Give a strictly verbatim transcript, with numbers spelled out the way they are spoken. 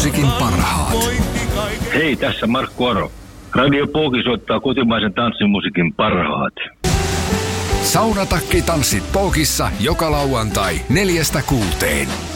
tanssimusiikin parhaat. Hei, tässä Markku Oro. Radio Pooki soittaa kotimaisen tanssimusiikin parhaat. Saunatakki tanssit Pookissa joka lauantai neljästä kuuteen.